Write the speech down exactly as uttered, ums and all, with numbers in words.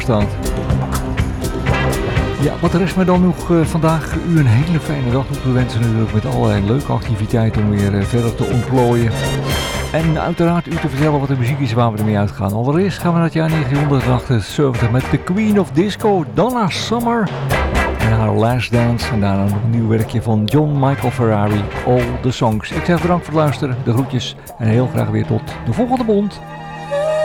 staat. Ja, wat rest mij dan nog uh, vandaag u een hele fijne dag toe te wensen natuurlijk met allerlei leuke activiteiten om weer uh, verder te ontplooien. En uiteraard u te vertellen wat de muziek is waar we ermee uitgaan. Allereerst gaan we naar het jaar negentienhonderdachtenzeventig met The Queen of Disco, Donna Summer. En haar Last Dance. En daarna nog een nieuw werkje van John Michael Ferrari, All the Songs. Ik zeg bedankt voor het luisteren, de groetjes en heel graag weer tot de volgende bond.